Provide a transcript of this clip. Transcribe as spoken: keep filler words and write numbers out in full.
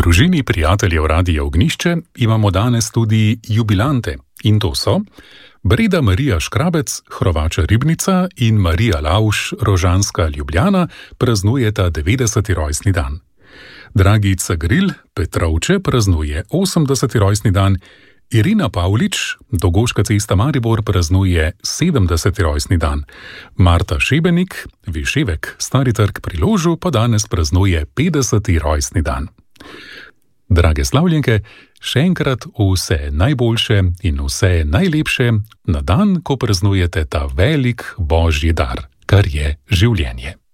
družini prijateljev Radia Ognjišče imamo danes tudi jubilante in to so Breda Marija Škrabec, Hrovača Ribnica in Marija Lauš, Rožanska Ljubljana, praznujeta devetdeseti rojstni dan. Dragi Cagril, Petrovče, praznuje osemdeseti rojstni dan, Irina Pavlič, Dogoška cesta Maribor, praznuje sedemdeseti rojstni dan. Marta Šebenik, Viševek, Stari trg pri Ložu, pa danes praznuje petdeseti rojstni dan. Drage slavljenke, še enkrat vse najboljše in vse najlepše na dan, ko praznujete ta velik božji dar, kar je življenje.